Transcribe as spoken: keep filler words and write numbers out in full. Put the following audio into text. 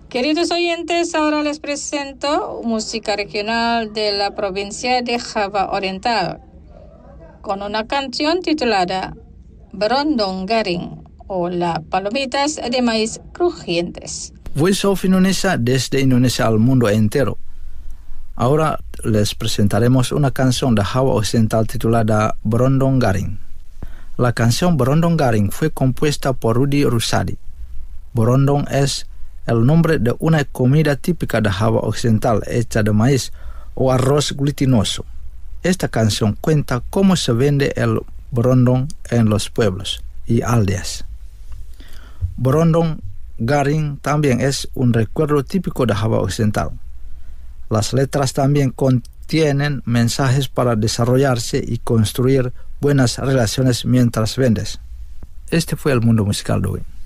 Queridos oyentes, ahora les presento música regional de la provincia de Java Oriental, con una canción titulada Berondong Garing o las palomitas de maíz crujientes. Voice of Indonesia desde Indonesia al mundo entero. Ahora les presentaremos una canción de Java Occidental titulada Berondong Garing. La canción Berondong Garing fue compuesta por Rudy Rusadi. Berondong es el nombre de una comida típica de Java Occidental hecha de maíz o arroz glutinoso. Esta canción cuenta cómo se vende el berondong en los pueblos y aldeas. Berondong Garing también es un recuerdo típico de Java Occidental. Las letras también contienen mensajes para desarrollarse y construir buenas relaciones mientras vendes. Este fue el mundo musical de hoy.